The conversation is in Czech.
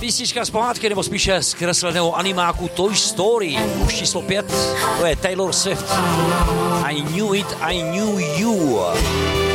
písnička z pohádky, nebo spíše zkresleného animáku Toy Story. Už číslo 5, to je Taylor Swift. I knew it, I knew you.